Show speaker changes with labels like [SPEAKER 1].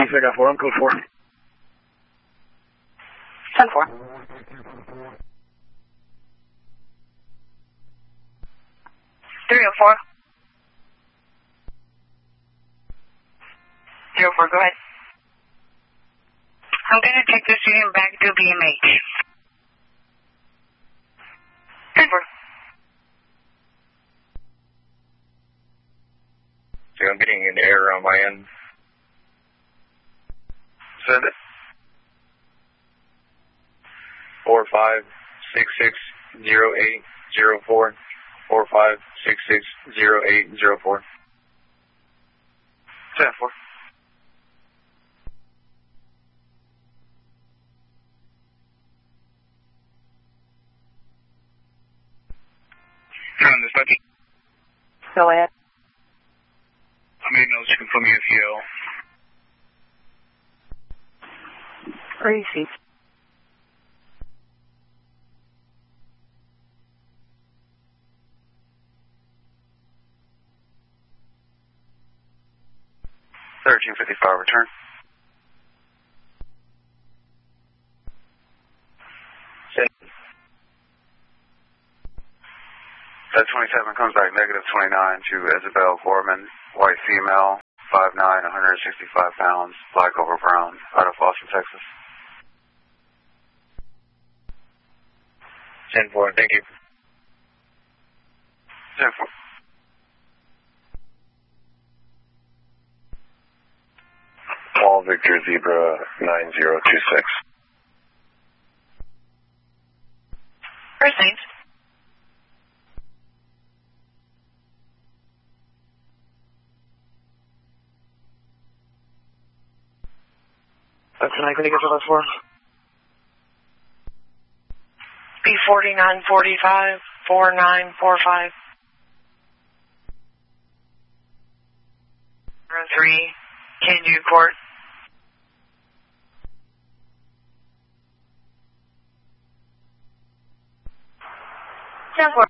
[SPEAKER 1] I got 4 on code 4.
[SPEAKER 2] 10-4. 304. 04, go ahead. I'm going to take this unit back to BMH. 10-4.
[SPEAKER 3] So I'm getting an error on my end. Send it. 45660804. 45660804.
[SPEAKER 2] 10-4.
[SPEAKER 3] From dispatch.
[SPEAKER 2] Go ahead.
[SPEAKER 3] I made notes to confirm your fuel.
[SPEAKER 2] Receive.
[SPEAKER 3] Return. Send.
[SPEAKER 4] That 27 comes back negative 29 to Isabel Foreman, white female, 5'9", 165 pounds, black over brown, out of Austin, Texas.
[SPEAKER 3] 10-4, thank you.
[SPEAKER 4] 10-4. Paul Victor Zebra 9026.
[SPEAKER 2] Received.
[SPEAKER 1] That's an icon to get for those 4.
[SPEAKER 2] B4945 4945. 03 Kenju Court. 10-4.